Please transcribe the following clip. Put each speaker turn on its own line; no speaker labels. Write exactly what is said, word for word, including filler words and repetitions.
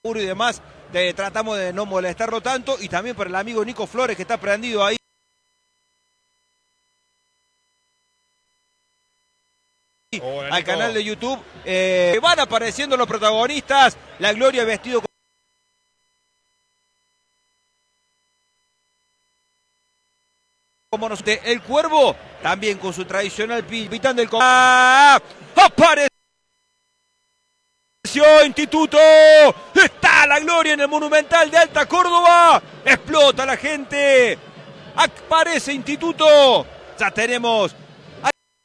y demás, de, tratamos de no molestarlo tanto, y también para el amigo Nico Flores que está prendido ahí
Hola,
al
Nico.
canal de YouTube. Eh, van apareciendo los protagonistas, la Gloria vestido como nosotros, el Cuervo también con su tradicional pitán del ¡Ah! ¡Apareció Instituto! Está la Gloria en el Monumental de Alta Córdoba, explota la gente, aparece Instituto, ya tenemos